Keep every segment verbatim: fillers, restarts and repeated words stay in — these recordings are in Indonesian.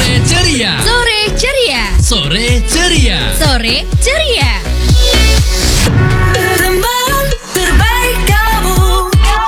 Sore ceria. Sore ceria. Sore ceria. Sore ceria. Teman terbaik kamu.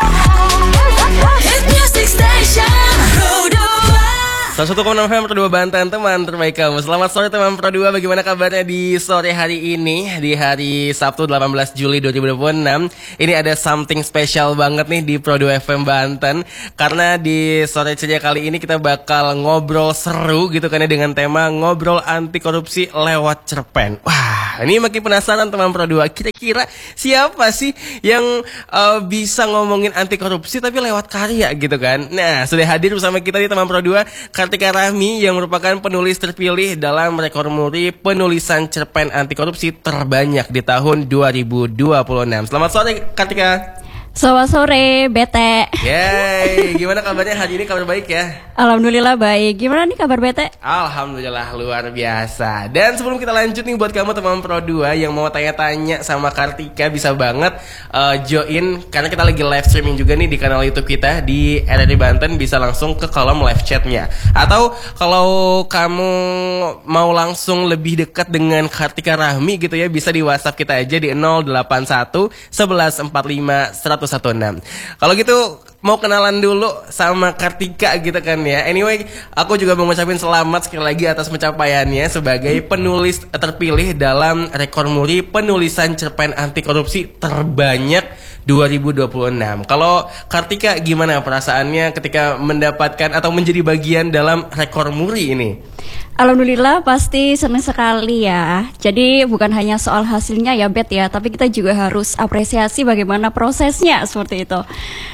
Hit Music Station Pro dua. seratus satu koma enam F M Pro dua Banten, teman terbaik kamu. Selamat sore teman Pro dua, bagaimana kabarnya di sore hari ini? Di hari Sabtu delapan belas Juli dua ribu dua puluh enam. Ini ada something special banget nih di Pro dua F M Banten. Karena di sore ceria kali ini kita bakal ngobrol seru gitu kan ya, dengan tema ngobrol anti korupsi lewat cerpen. Wah, ini makin penasaran teman Pro dua. Kira-kira siapa sih yang uh, bisa ngomongin anti korupsi tapi lewat karya gitu kan? Nah, sudah hadir bersama kita nih teman Pro dua, Kartika Rahmi yang merupakan penulis terpilih dalam rekor muri penulisan cerpen anti korupsi terbanyak di tahun dua ribu dua puluh enam. Selamat sore Kartika. Selamat sore, Bete. Yeay, gimana kabarnya hari ini? Kabar baik ya? Alhamdulillah baik. Gimana nih kabar Bete? Alhamdulillah luar biasa. Dan sebelum kita lanjut nih, buat kamu teman Pro dua yang mau tanya-tanya sama Kartika, bisa banget uh, join, karena kita lagi live streaming juga nih di kanal YouTube kita di R R I Banten. Bisa langsung ke kolom live chatnya. Atau kalau kamu mau langsung lebih dekat dengan Kartika Rahmi gitu ya, bisa di WhatsApp kita aja di nol delapan satu sebelas empat lima seratus enam. Kalau gitu mau kenalan dulu sama Kartika gitu kan ya. Anyway, aku juga mau ngucapin selamat sekali lagi atas pencapaiannya sebagai penulis terpilih dalam rekor muri penulisan cerpen anti korupsi terbanyak dua ribu dua puluh enam. Kalau Kartika gimana perasaannya ketika mendapatkan atau menjadi bagian dalam rekor muri ini? Alhamdulillah pasti senang sekali ya. Jadi bukan hanya soal hasilnya ya Bet ya, tapi kita juga harus apresiasi bagaimana prosesnya seperti itu.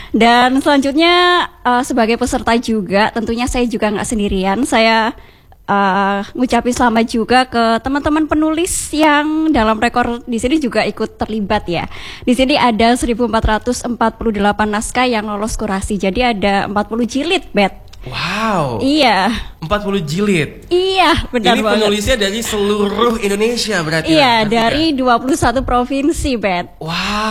Dan selanjutnya uh, sebagai peserta juga, tentunya saya juga nggak sendirian. Saya uh, ngucapin selamat juga ke teman-teman penulis yang dalam rekor di sini juga ikut terlibat ya. Di sini ada seribu empat ratus empat puluh delapan naskah yang lolos kurasi. Jadi ada empat puluh jilid, Bet. Wow. Iya. empat puluh jilid. Iya, benar Ini banget. penulisnya dari seluruh Indonesia berarti. Iya, Kartika? dari dua puluh satu provinsi, Bet.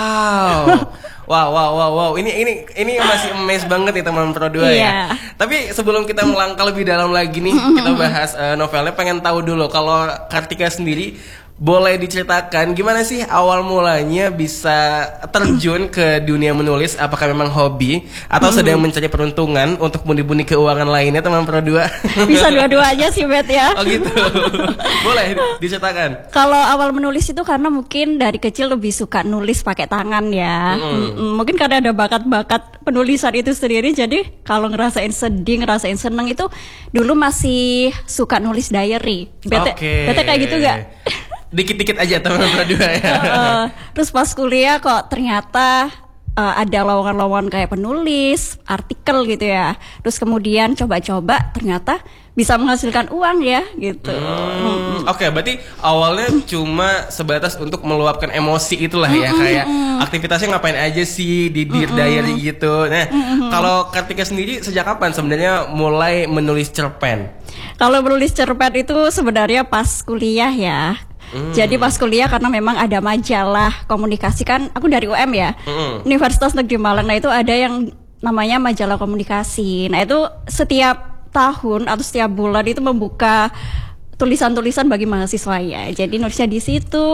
Wow. Wow, wow, wow, wow. Ini ini ini masih amazed banget nih teman Pro dua Iya. ya. Tapi sebelum kita melangkah lebih dalam lagi nih, kita bahas uh, novelnya. Pengen tahu dulu kalau Kartika sendiri, boleh diceritakan gimana sih awal mulanya bisa terjun ke dunia menulis? Apakah memang hobi atau sedang mencari peruntungan untuk pundi-pundi keuangan lainnya teman Pro dua? Bisa dua-duanya sih, Bet ya. Oh gitu. Boleh diceritakan. Kalau awal menulis itu karena mungkin dari kecil lebih suka nulis pakai tangan ya. Mm. Mm, Mungkin karena ada bakat-bakat penulisan itu sendiri. Jadi kalau ngerasain sedih, ngerasain seneng itu dulu masih suka nulis diary. Bete, Oke. bete kayak gitu gak? Dikit-dikit aja teman Pro dua ya. Uh, terus pas kuliah kok ternyata uh, ada lowongan-lowongan kayak penulis, artikel gitu ya. Terus kemudian coba-coba ternyata bisa menghasilkan uang ya gitu. Hmm, Oke, okay, berarti awalnya cuma sebatas untuk meluapkan emosi itulah ya, Mm-mm, kayak mm-mm. aktivitasnya ngapain aja sih di Dear Diary gitu. Nah, kalau Kartika sendiri sejak kapan sebenarnya mulai menulis cerpen? Kalau menulis cerpen itu sebenarnya pas kuliah ya. Hmm. Jadi pas kuliah karena memang ada majalah komunikasi, kan aku dari U M ya, Hmm. Universitas Negeri Malang. Nah itu ada yang namanya majalah komunikasi. Nah itu setiap tahun atau setiap bulan itu membuka tulisan-tulisan bagi mahasiswa ya. Jadi nulisnya di situ.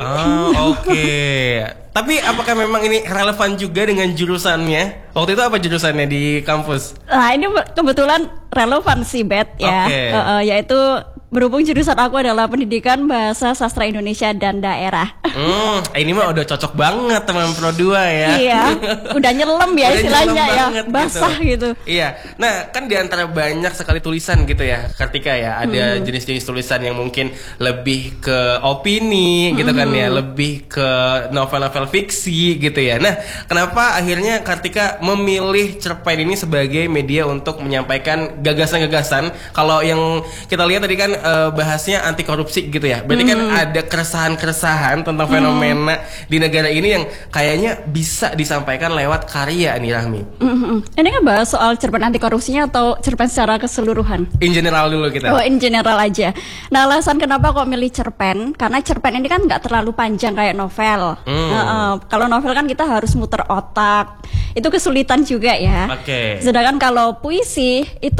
Ah, oke. Tapi apakah memang ini relevan juga dengan jurusannya? Waktu itu apa jurusannya di kampus? Nah ini kebetulan relevan sih, Bet ya. Oke. Uh, uh, yaitu berhubung jurusan aku adalah pendidikan bahasa sastra Indonesia dan daerah. Hmm, ini mah udah cocok banget teman Pro dua ya. Iya, udah nyelem ya Udah istilahnya nyelam ya, banget basah gitu. Iya, nah kan diantara banyak sekali tulisan gitu ya Kartika ya, ada jenis-jenis tulisan yang mungkin lebih ke opini gitu kan ya, lebih ke novel-novel fiksi gitu ya. Nah, kenapa akhirnya Kartika memilih cerpen ini sebagai media untuk menyampaikan gagasan-gagasan? Kalau yang kita lihat tadi kan uh, bahasnya anti korupsi gitu ya, berarti kan ada keresahan-keresahan tentang fenomena di negara ini yang kayaknya bisa disampaikan lewat karya nih Rahmi. Mm-hmm. Ini kan bahas soal cerpen anti korupsinya atau cerpen secara keseluruhan? In general dulu kita. Oh, in general aja. Nah, alasan kenapa kok milih cerpen? Karena cerpen ini kan nggak terlalu panjang kayak novel. Hmm. Nah, uh, kalau novel kan kita harus muter otak. Itu kesulitan juga ya. Oke. Sedangkan kalau puisi itu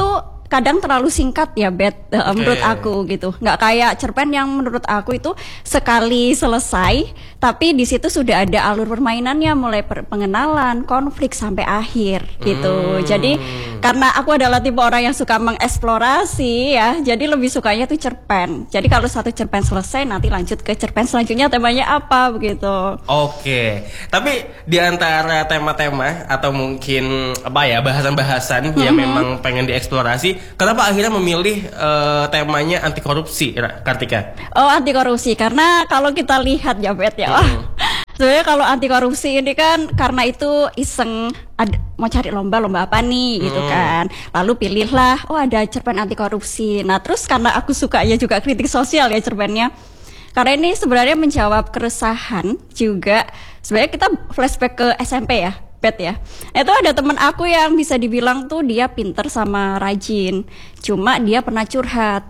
kadang terlalu singkat ya, Bet, uh, Oke. menurut aku gitu. Nggak kayak cerpen yang menurut aku itu sekali selesai, tapi di situ sudah ada alur permainannya, mulai per- pengenalan, konflik sampai akhir gitu. Hmm. Jadi karena aku adalah tipe orang yang suka mengeksplorasi ya, jadi lebih sukanya tuh cerpen. Jadi kalau satu cerpen selesai, nanti lanjut ke cerpen selanjutnya temanya apa begitu. Oke, tapi di antara tema-tema atau mungkin apa ya bahasan-bahasan yang memang pengen dieksplorasi, kenapa akhirnya memilih eh, temanya anti korupsi, Ra- Kartika? Oh, anti korupsi karena kalau kita lihat ya, Bet ya. Hmm. Sebenarnya kalau anti korupsi ini kan karena itu iseng ada, mau cari lomba-lomba apa nih gitu Hmm. kan. Lalu pilihlah, oh ada cerpen anti korupsi. Nah, terus karena aku sukanya juga kritik sosial ya cerpennya. Karena ini sebenarnya menjawab keresahan juga. Sebenarnya kita flashback ke S M P ya, Bet ya. Itu ada teman aku yang bisa dibilang tuh dia pinter sama rajin. Cuma dia pernah curhat.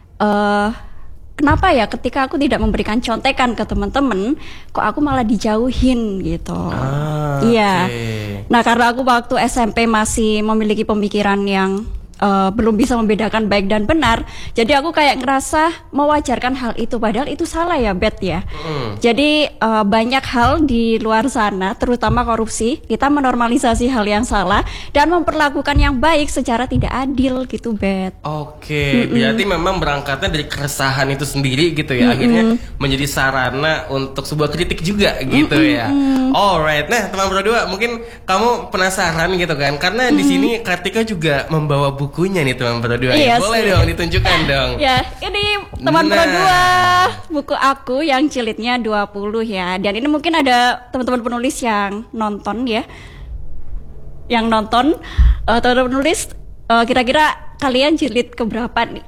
Eh kenapa ya ketika aku tidak memberikan contekan ke teman-teman, kok aku malah dijauhin gitu. Ah, Iya. oke. Nah, karena aku waktu S M P masih memiliki pemikiran yang eh, belum bisa membedakan baik dan benar, jadi aku kayak ngerasa mewajarkan hal itu, padahal itu salah ya, Bet ya. Mm. Jadi eh, banyak hal di luar sana, terutama korupsi, kita menormalisasi hal yang salah dan memperlakukan yang baik secara tidak adil gitu, Bet. Oke, berarti memang berangkatnya dari keresahan itu sendiri gitu ya, akhirnya menjadi sarana untuk sebuah kritik juga gitu ya. Alright, nah teman berdua mungkin kamu penasaran gitu kan, karena di sini Kartika juga membawa bukunya nih teman berdua. Iya ya. Boleh sih. dong ditunjukkan dong. Ya, ini teman Nah. Pro dua buku aku yang jilidnya dua puluh ya. Dan ini mungkin ada teman-teman penulis yang nonton ya. Yang nonton eh, teman-teman penulis eh, kira-kira kalian jilid keberapa nih?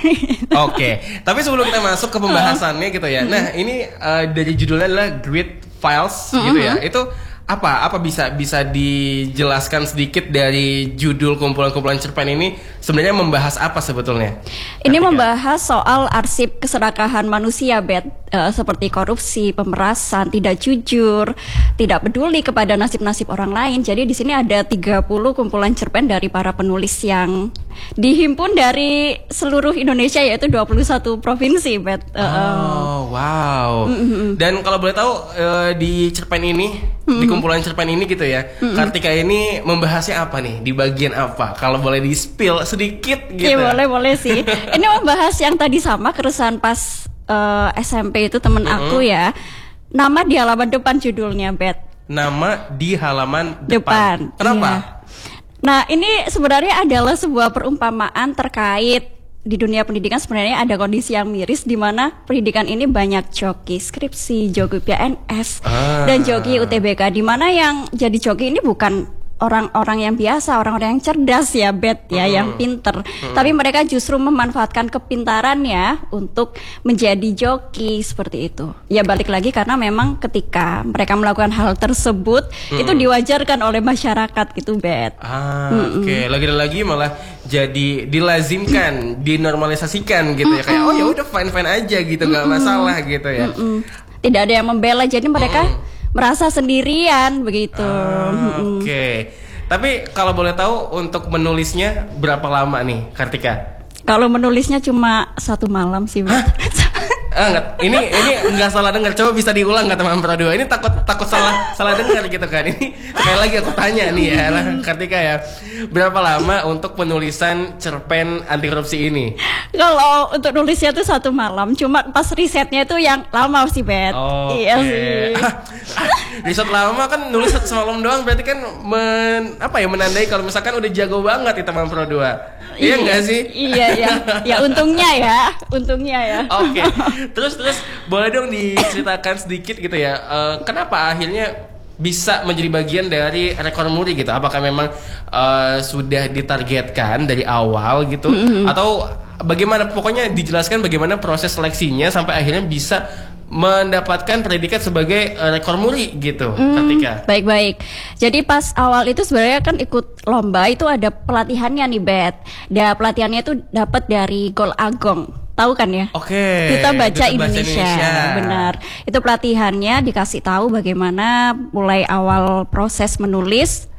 Oke, tapi sebelum kita masuk ke pembahasannya gitu ya. Nah, ini eh, dari judulnya adalah Great Files gitu ya. Itu apa? Apa bisa bisa dijelaskan sedikit dari judul kumpulan-kumpulan cerpen ini sebenarnya membahas apa sebetulnya? Ini Kartika? membahas soal arsip keserakahan manusia, Bet. Eh, seperti korupsi, pemerasan, tidak jujur, tidak peduli kepada nasib-nasib orang lain. Jadi di sini ada tiga puluh kumpulan cerpen dari para penulis yang dihimpun dari seluruh Indonesia, yaitu dua puluh satu provinsi, Bet. Eh, Oh, wow. Dan kalau boleh tahu eh, di cerpen ini, di kumpulan cerpen ini gitu ya, Kartika ini membahasnya apa nih? Di bagian apa? Kalau boleh di-spill sedikit gitu. Iya, boleh boleh sih. Ini membahas yang tadi sama keresahan pas eh, S M P itu temen aku ya. Nama di halaman depan judulnya, Bet. Nama di halaman depan. Depan. Kenapa? Iya. Nah, ini sebenarnya adalah sebuah perumpamaan terkait di dunia pendidikan. Sebenarnya ada kondisi yang miris di mana pendidikan ini banyak joki skripsi, joki P N S, Ah. dan joki U T B K, di mana yang jadi joki ini bukan orang-orang yang biasa, orang-orang yang cerdas ya, Bet ya, yang pinter. Tapi mereka justru memanfaatkan kepintarannya untuk menjadi joki seperti itu. Ya balik lagi karena memang ketika mereka melakukan hal tersebut itu diwajarkan oleh masyarakat gitu, Bet. Ah, oke. Lagi-lagi malah jadi dilazimkan, dinormalisasikan gitu ya. Kayak oh ya udah fine-fine aja gitu, nggak masalah gitu ya. Mm. Tidak ada yang membela, jadi mereka merasa sendirian begitu. Ah, Mm-mm. Oke. Tapi kalau boleh tahu untuk menulisnya berapa lama nih, Kartika? Kalau menulisnya cuma satu malam sih, Bet. Ah, enggak. Ini ini enggak salah dengar. Coba bisa diulang nggak teman Pro dua? Ini takut takut salah salah dengar gitu kan. Ini sekali lagi aku tanya nih ya, Kartika ya. Berapa lama untuk penulisan cerpen anti korupsi ini? Kalau untuk nulisnya tuh satu malam, cuma pas risetnya itu yang lama sih, Bet. Oke. Iya sih. Ah, ah, riset lama kan nulis semalam doang berarti kan men, apa ya menandai kalau misalkan udah jago banget di teman Pro dua. Iya enggak sih? Iya, ya. Ya untungnya ya, untungnya ya. Oke. Terus terus boleh dong diceritakan sedikit gitu ya. eh, kenapa akhirnya bisa menjadi bagian dari rekor muri gitu? Apakah memang eh, sudah ditargetkan dari awal gitu atau bagaimana, pokoknya dijelaskan bagaimana proses seleksinya sampai akhirnya bisa mendapatkan predikat sebagai eh, rekor muri gitu, Kartika? Baik-baik. Jadi pas awal itu sebenarnya kan ikut lomba itu ada pelatihannya nih, Bet. Dan pelatihannya itu dapat dari Gol Agong. Tahu kan ya? Oke. Duta Baca Duta Baca Indonesia. Indonesia. Benar. Itu pelatihannya dikasih tahu bagaimana mulai awal proses menulis,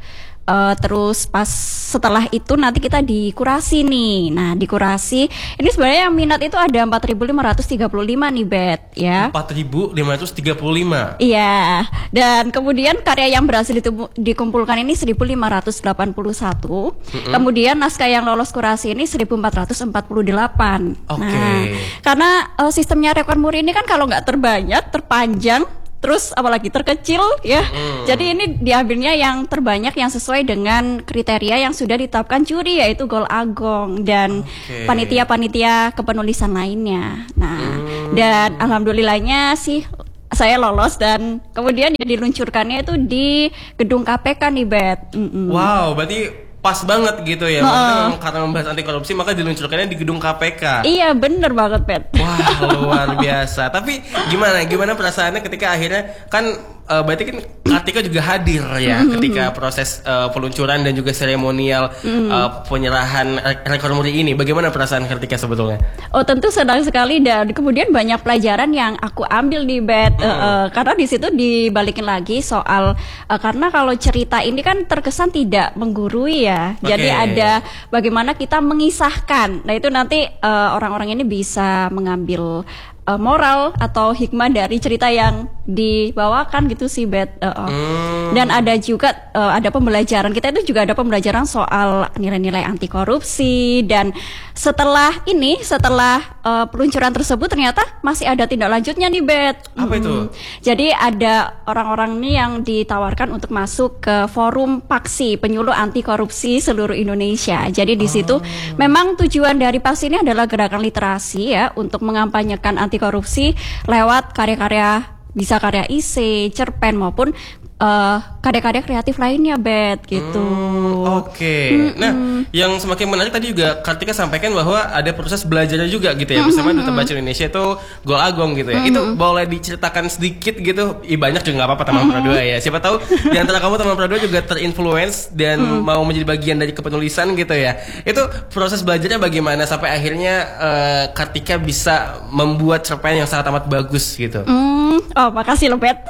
Uh, terus pas setelah itu nanti kita dikurasi nih. Nah, dikurasi ini sebenarnya yang minat itu ada empat ribu lima ratus tiga puluh lima nih, Bet, ya. empat ribu lima ratus tiga puluh lima. Iya. Dan kemudian karya yang berhasil ditumpu- dikumpulkan ini seribu lima ratus delapan puluh satu. Mm-hmm. Kemudian naskah yang lolos kurasi ini seribu empat ratus empat puluh delapan. Oke. Nah, karena uh, sistemnya rekor muri ini kan kalau nggak terbanyak, terpanjang, terus apalagi terkecil ya. Mm. Jadi ini diambilnya yang terbanyak yang sesuai dengan kriteria yang sudah ditetapkan juri, yaitu Gol Agong dan okay. panitia-panitia kepenulisan lainnya. Nah, mm. dan alhamdulillahnya sih saya lolos dan kemudian diluncurkannya itu di gedung K P K nih, Bet. Mm-mm. Wow, berarti pas banget gitu ya. Maksudnya memang karena membahas anti korupsi maka diluncurkannya di gedung K P K. Iya, bener banget, Bet. Wah, luar biasa. Tapi gimana gimana perasaannya ketika akhirnya kan uh, berarti kan Kartika juga hadir ya mm-hmm. ketika proses uh, peluncuran dan juga seremonial mm-hmm. uh, penyerahan rekor muri ini. Bagaimana perasaan Kartika sebetulnya? Oh, tentu senang sekali dan kemudian banyak pelajaran yang aku ambil di Bet. Mm. Uh, uh, karena di situ dibalikin lagi soal uh, karena kalau cerita ini kan terkesan tidak menggurui ya. Okay. Jadi ada bagaimana kita mengisahkan. Nah, itu nanti uh, orang-orang ini bisa mengambil uh, moral atau hikmah dari cerita yang dibawakan gitu sih, Bet. Uh, uh. Hmm. Dan ada juga uh, ada pembelajaran, kita itu juga ada pembelajaran soal nilai-nilai anti korupsi. Dan setelah ini, setelah uh, peluncuran tersebut ternyata masih ada tindak lanjutnya nih, Bet. Apa itu? Hmm. Jadi ada orang-orang nih yang ditawarkan untuk masuk ke forum Paksi, penyuluh anti korupsi seluruh Indonesia. Jadi di situ oh. memang tujuan dari Paksi ini adalah gerakan literasi ya, untuk mengampanyekan anti korupsi lewat karya-karya, bisa karya isi, cerpen maupun uh, karya-karya kreatif lainnya, Bet, gitu. Hmm, Oke. Okay. Nah, yang semakin menarik tadi juga Kartika sampaikan bahwa ada proses belajarnya juga gitu ya, bersama Duta Baca Indonesia itu Gol Agong gitu ya. Mm-hmm. Itu boleh diceritakan sedikit gitu? Ih, banyak juga nggak apa-apa teman mm-hmm. Pradua ya. Siapa tahu di antara kamu teman Pradua juga terinfluence dan mm-hmm. mau menjadi bagian dari kepenulisan gitu ya. Itu proses belajarnya bagaimana sampai akhirnya uh, Kartika bisa membuat cerpen yang sangat amat bagus gitu? Mm, oh, makasih loh, Bet.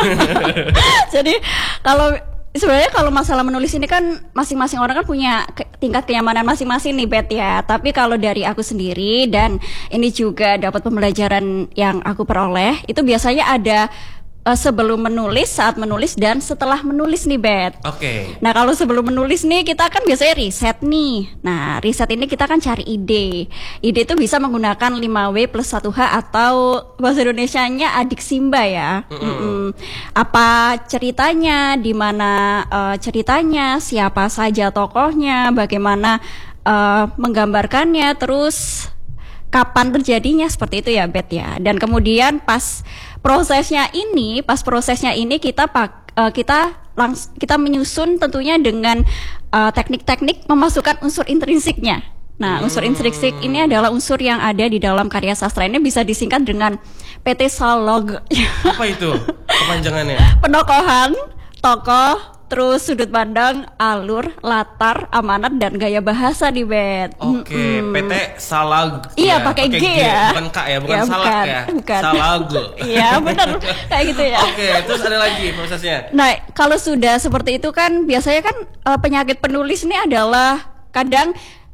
Jadi kalau sebenarnya kalau masalah menulis ini kan masing-masing orang kan punya ke, tingkat kenyamanan masing-masing nih, Bet ya. Tapi kalau dari aku sendiri dan ini juga dapat pembelajaran yang aku peroleh, itu biasanya ada uh, sebelum menulis, saat menulis, dan setelah menulis nih, Bet. Oke. Okay. Nah, kalau sebelum menulis nih kita kan biasanya riset nih. Nah, riset ini kita kan cari ide. Ide itu bisa menggunakan lima W plus satu H atau bahasa Indonesianya adik Simba ya. Mm-hmm. Mm-mm. Apa ceritanya, di mana uh, ceritanya, siapa saja tokohnya, bagaimana uh, menggambarkannya, terus kapan terjadinya, seperti itu ya, Bet ya. Dan kemudian pas prosesnya ini, pas prosesnya ini kita pak, uh, kita langs, kita menyusun tentunya dengan uh, teknik-teknik memasukkan unsur intrinsiknya. Nah, unsur intrinsik ini adalah unsur yang ada di dalam karya sastra. Ini bisa disingkat dengan P T SALOG. Apa itu kepanjangannya? Penokohan, tokoh, terus sudut pandang, alur, latar, amanat, dan gaya bahasa di Bet. Oke, okay, mm-hmm. P T SALOG. Iya, ya, pakai G, G ya. Bukan K ya, bukan ya, salak bukan, ya. Bukan. SALOG. Iya, benar. Kayak gitu ya. Oke, okay, terus ada lagi prosesnya. Nah, kalau sudah seperti itu kan biasanya kan uh, penyakit penulis ini adalah kadang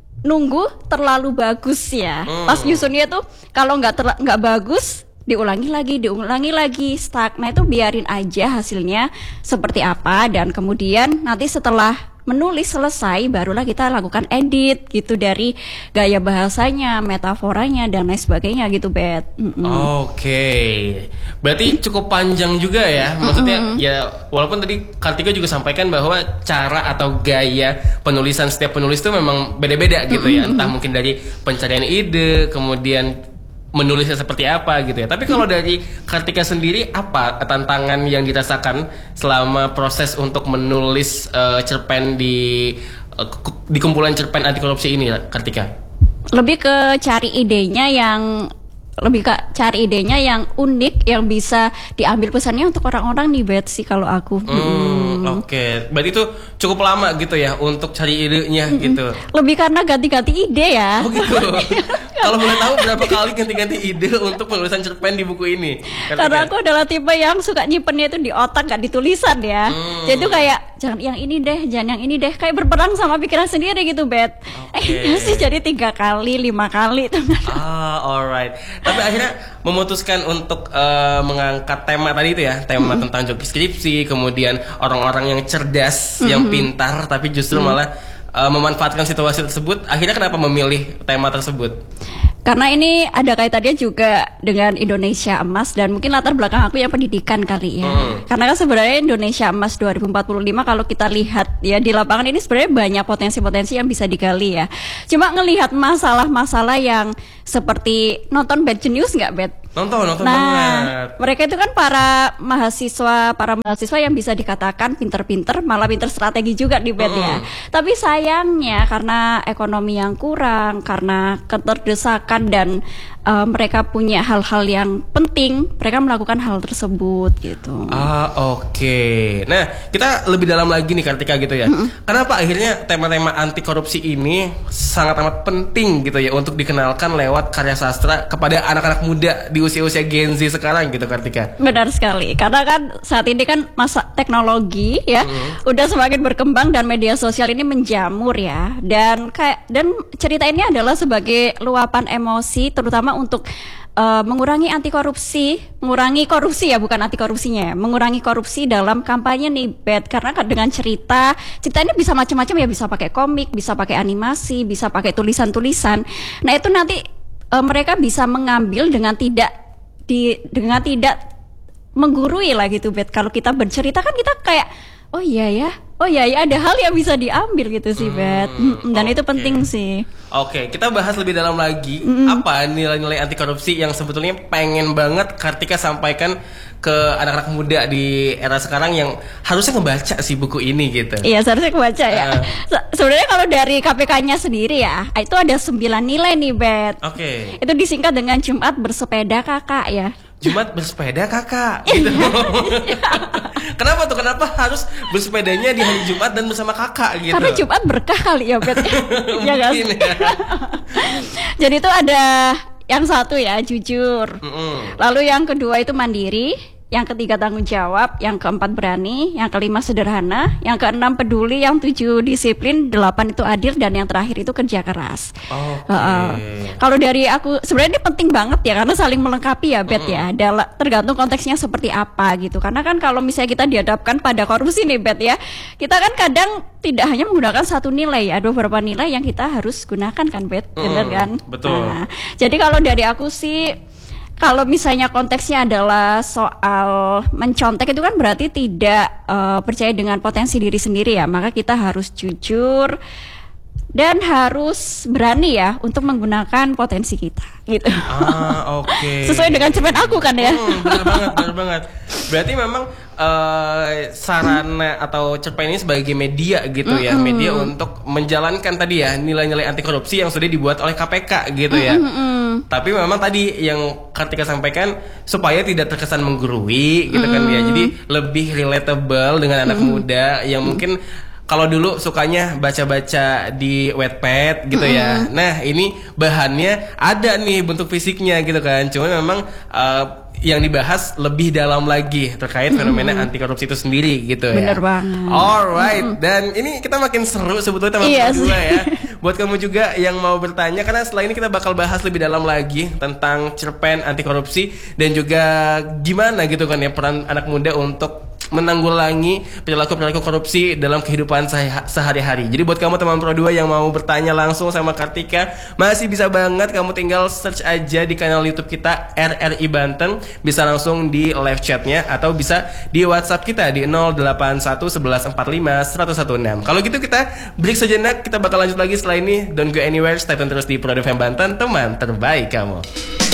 nunggu terlalu bagus ya. Hmm. Pas nyusunnya tuh kalau nggak terla- nggak bagus, diulangi lagi, diulangi lagi, stuck. Nah, itu biarin aja hasilnya seperti apa, dan kemudian nanti setelah menulis selesai barulah kita lakukan edit gitu dari gaya bahasanya, metaforanya, dan lain sebagainya gitu, Bet. Mm-mm. Oke, berarti cukup panjang juga ya. Maksudnya Mm-mm. ya walaupun tadi Kartika juga sampaikan bahwa cara atau gaya penulisan setiap penulis itu memang beda-beda gitu ya. Entah mungkin dari pencarian ide, kemudian menulisnya seperti apa gitu ya. Tapi kalau dari Kartika sendiri, apa tantangan yang dirasakan selama proses untuk menulis uh, cerpen di uh, di kumpulan cerpen anti korupsi ini, Kartika? Lebih ke cari idenya yang lebih ke cari idenya yang unik, yang bisa diambil pesannya untuk orang-orang nih, Bet sih kalau aku. Hmm, hmm. Oke, okay. Berarti itu cukup lama gitu ya untuk cari idenya gitu. Lebih karena ganti-ganti ide ya. Oh gitu. Kalau boleh tahu berapa kali ganti-ganti ide untuk penulisan cerpen di buku ini? Karena aku adalah tipe yang suka nyimpennya itu di otak, gak di tulisan ya. Hmm. Jadi itu kayak jangan yang ini deh, jangan yang ini deh, kayak berperang sama pikiran sendiri gitu, Bet. Oke. Eh, sih jadi tiga kali, lima kali itu. Ah, alright. Tapi akhirnya memutuskan untuk eh, mengangkat tema tadi itu ya, tema tentang joki skripsi, kemudian orang-orang yang cerdas, yang pintar, tapi justru malah eh, memanfaatkan situasi tersebut. Akhirnya kenapa memilih tema tersebut? Karena ini ada kaitannya juga dengan Indonesia Emas dan mungkin latar belakang aku yang pendidikan kali ya. Hmm. Karena kan sebenarnya Indonesia Emas dua ribu empat puluh lima kalau kita lihat ya di lapangan ini sebenarnya banyak potensi-potensi yang bisa digali ya. Cuma ngelihat masalah-masalah yang seperti nonton Bad Genius nggak, Bet? Nonton, nonton Nah, banget. mereka itu kan para mahasiswa, para mahasiswa yang bisa dikatakan pinter-pinter, malah pinter strategi juga di bed ya. Tapi sayangnya karena ekonomi yang kurang, karena keterdesakan dan uh, mereka punya hal-hal yang penting, mereka melakukan hal tersebut gitu. Ah, oke. Nah, kita lebih dalam lagi nih Kartika gitu ya. Kenapa akhirnya tema-tema anti korupsi ini sangat amat penting gitu ya untuk dikenalkan lewat karya sastra kepada anak-anak muda di usia-usia Gen Z sekarang gitu, Kartika? Benar sekali, karena kan saat ini kan masa teknologi ya udah semakin berkembang dan media sosial ini menjamur ya, dan kayak dan cerita ini adalah sebagai luapan emosi terutama untuk uh, mengurangi anti korupsi, mengurangi korupsi ya, bukan anti korupsinya ya, mengurangi korupsi dalam kampanye nih, Bet. Karena kan dengan cerita, cerita ini bisa macam-macam ya, bisa pakai komik, bisa pakai animasi, bisa pakai tulisan-tulisan. Nah itu nanti uh, mereka bisa mengambil dengan tidak di dengan tidak menggurui lah gitu, Bet. Kalau kita bercerita kan kita kayak oh iya ya, oh iya ya, ada hal yang bisa diambil gitu sih, Bet. Mm, dan itu oke. penting sih. Oke, kita bahas lebih dalam lagi apa nilai-nilai anti korupsi yang sebetulnya pengen banget Kartika sampaikan ke anak-anak muda di era sekarang yang harusnya ngebaca sih buku ini gitu. Iya, seharusnya kebaca ya. Uh. Se- Sebenarnya kalau dari K P K-nya sendiri ya, itu ada sembilan nilai nih, Bet. Oke. Itu disingkat dengan Jumat bersepeda kakak ya. Jumat bersepeda kakak gitu. Kenapa tuh? Kenapa harus bersepedanya di hari Jumat dan bersama kakak gitu? Karena Jumat berkah kali ya, Bet. Iya kan? Mungkin ya. Jadi itu ada yang satu ya, jujur. Mm-mm. Lalu yang kedua itu mandiri, yang ketiga tanggung jawab, yang keempat berani, yang kelima sederhana, yang keenam peduli, yang tujuh disiplin, delapan itu adil, dan yang terakhir itu kerja keras. Oke. Uh-uh. Kalau dari aku sebenarnya ini penting banget ya, karena saling melengkapi ya, Bet ya. Dala- tergantung konteksnya seperti apa gitu. Karena kan kalau misalnya kita dihadapkan pada korupsi nih, Bet ya, kita kan kadang tidak hanya menggunakan satu nilai, ada beberapa nilai yang kita harus gunakan kan, Bet, benar kan? betul. Nah, jadi kalau dari aku sih, kalau misalnya konteksnya adalah soal mencontek itu kan berarti tidak uh, percaya dengan potensi diri sendiri ya, maka kita harus jujur dan harus berani ya untuk menggunakan potensi kita gitu. Ah, oke. Sesuai dengan cerpen aku kan ya. Hmm, bener banget, bener banget. Berarti memang eh, sarana atau cerpen ini sebagai media gitu ya, media untuk menjalankan tadi ya nilai-nilai anti korupsi yang sudah dibuat oleh K P K gitu ya. Tapi memang tadi yang Kartika sampaikan supaya tidak terkesan menggurui gitu kan ya. Jadi lebih relatable dengan anak muda yang mungkin kalau dulu sukanya baca-baca di Wattpad gitu ya. Nah, ini bahannya ada nih bentuk fisiknya gitu kan. Cuma memang uh, yang dibahas lebih dalam lagi terkait fenomena anti korupsi itu sendiri gitu ya. Bener banget. Alright, dan ini kita makin seru sebetulnya teman-teman Iya berdua sih. ya. Buat kamu juga yang mau bertanya, karena setelah ini kita bakal bahas lebih dalam lagi tentang cerpen anti korupsi dan juga gimana gitu kan ya peran anak muda untuk menanggulangi perilaku-perilaku korupsi dalam kehidupan seha- sehari-hari. Jadi buat kamu teman Pro dua yang mau bertanya langsung sama Kartika, masih bisa banget kamu tinggal search aja di kanal YouTube kita R R I Banten, bisa langsung di live chatnya atau bisa di WhatsApp kita di nol delapan satu satu satu empat lima satu satu enam. Kalau gitu kita break sejenak, kita bakal lanjut lagi setelah ini. Don't go anywhere, stay tune terus di Pro dua F M Banten, teman terbaik kamu.